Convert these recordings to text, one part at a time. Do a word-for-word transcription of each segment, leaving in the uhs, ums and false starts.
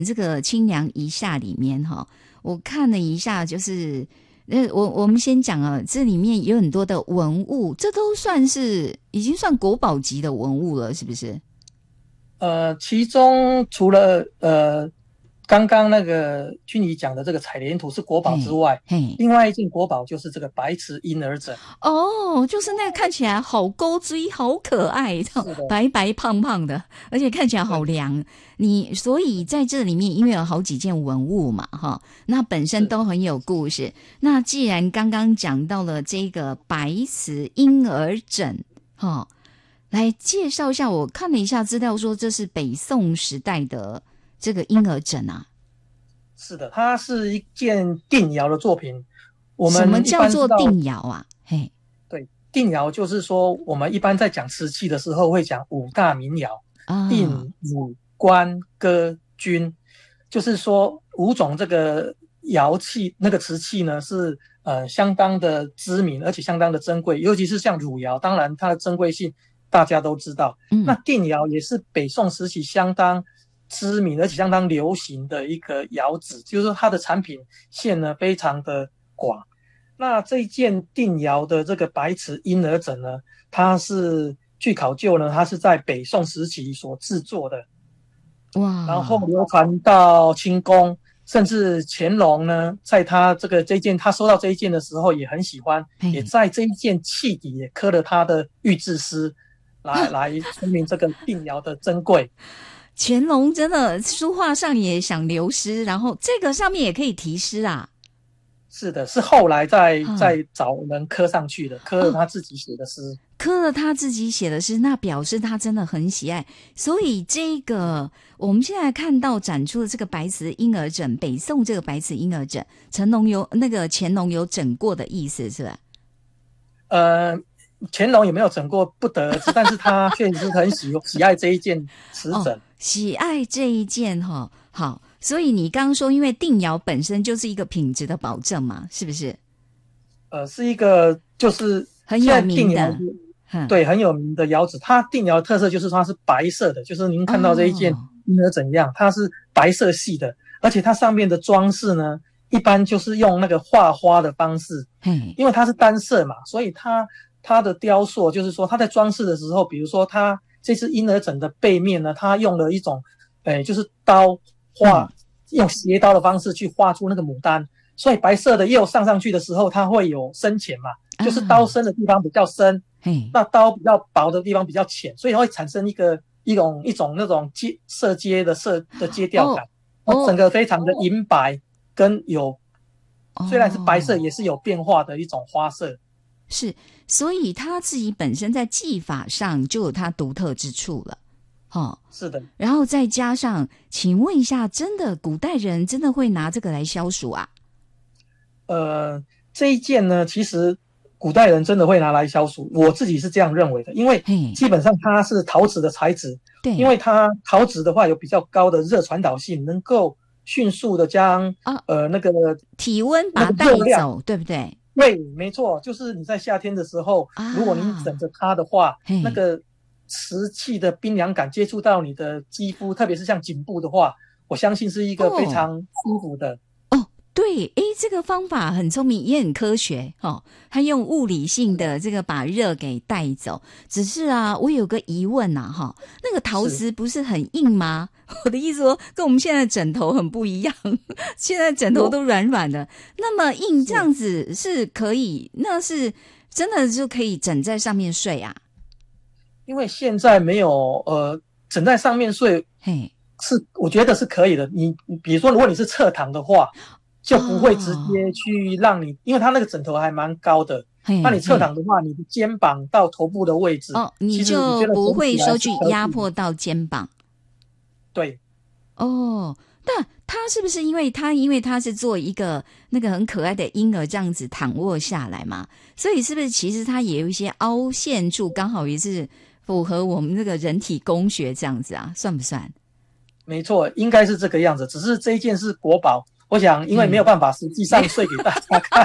这个清凉一下里面哈，我看了一下，就是呃，我我们先讲啊，这里面有很多的文物，这都算是已经算国宝级的文物了，是不是？ 呃，其中除了呃刚刚那个君怡讲的这个采莲图是国宝之外，另外一件国宝就是这个白瓷婴儿枕。 哦，就是那个看起来好勾追，好可爱，白白胖胖的，而且看起来好凉。你所以在这里面，因为有好几件文物嘛，哈，那本身都很有故事。那既然刚刚讲到了这个白瓷婴儿枕，哈。来介绍一下，我看了一下资料说这是北宋时代的这个婴儿枕啊。 是的，它是一件定窑的作品。我们什么叫做定窑啊？嘿， 对，定窑就是说我们一般在讲瓷器的时候会讲五大名窑，啊、定、汝、官、哥、钧，就是说五种这个窑器，那个瓷器呢是呃相当的知名，而且相当的珍贵，尤其是像汝窑，当然它的珍贵性大家都知道。嗯、那定窑也是北宋时期相当知名而且相当流行的一个窑址，就是说它的产品线呢非常的广。那这一件定窑的这个白瓷婴儿枕呢，它是据考究呢，它是在北宋时期所制作的。哇！然后流传到清宫，甚至乾隆呢，在他这个这一件他收到这一件的时候也很喜欢，也在这一件器底也刻了他的御制诗，来来说明这个定窑的珍贵。 乾隆真的书画上也想留诗，然后这个上面也可以题诗啊。 是的，是后来再再找人刻上去的，刻了他自己写的诗。 哦，刻了他自己写的诗，那表示他真的很喜爱。所以这个我们现在看到展出的这个白瓷婴儿枕，北宋这个白瓷婴儿枕，成龙有那个乾隆有整过的意思是吧？ 呃，乾隆有没有整过不得而知，但是他确实很喜喜爱这一件瓷枕。哦， 喜爱这一件哈，好。所以你刚刚说，因为定窑本身就是一个品质的保证嘛，是不是？ 呃，是一个就是很有名的， 对，很有名的窑址。它定窑的特色就是它是白色的，就是您看到这一件婴儿枕样，它是白色系的，而且它上面的装饰呢，一般就是用那个画花的方式，因为它是单色嘛，所以它它的雕塑就是说它在装饰的时候，比如说它这只婴儿枕的背面呢，它用了一种，诶，就是刀。画用斜刀的方式去画出那个牡丹，所以白色的釉上上去的时候，它会有深浅嘛，就是刀深的地方比较深，啊、那刀比较薄的地方比较浅，所以它会产生一个一种一种那种阶色阶的色的阶调感，哦，整个非常的银白，跟有、哦、虽然是白色，也是有变化的一种花色。 是，所以它自己本身在技法上就有它独特之处了。哦， 是的， 然后再加上，请问一下，真的古代人真的会拿这个来消暑啊？ 呃，这一件呢，其实古代人真的会拿来消暑，我自己是这样认为的，因为基本上它是陶瓷的材质，对，因为它陶瓷的话有比较高的热传导性，能够迅速的将、啊、呃那个体温把它带走，对不对？ 对，没错，就是你在夏天的时候，啊、如果你枕着它的话，那个瓷器的冰凉感接触到你的肌肤，特别是像颈部的话，我相信是一个非常舒服的。 哦，哦对，诶，这个方法很聪明，也很科学哦。它用物理性的这个把热给带走。只是啊，我有个疑问呐，哈，那个陶瓷不是很硬吗？我的意思说，跟我们现在枕头很不一样，现在枕头都软软的，那么硬这样子是可以，那是真的就可以枕在上面睡啊？ 因为现在没有呃枕在上面睡，嘿，是我觉得是可以的。你比如说，如果你是侧躺的话，就不会直接去让你，哦、因为它那个枕头还蛮高的。那你侧躺的话，你的肩膀到头部的位置， 哦，你就不会说去压迫到肩膀。 对， 哦，那他是不是因为他因为他是做一个那个很可爱的婴儿这样子躺卧下来嘛，所以是不是其实他也有一些凹陷处，刚好也是符合我们这个人体工学这样子啊，算不算？ 没错，应该是这个样子。只是这一件是国宝，我想因为没有办法实际上睡给大家看，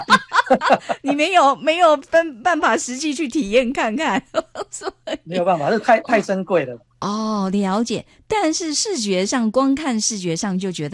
你没有没有分办法实际去体验看看， 没有办法，这太太珍贵了。 哦，了解。但是视觉上，光看视觉上就觉得